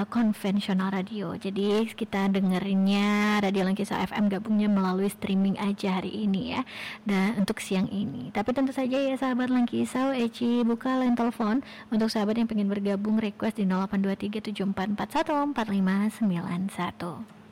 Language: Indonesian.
konvensional radio. Jadi kita dengerinnya Radio Langkisau FM gabungnya melalui streaming aja hari ini ya, dan untuk siang ini. Tapi tentu saja ya sahabat Langkisau, Eci buka line telepon untuk sahabat yang pengen bergabung, request di 082374414591.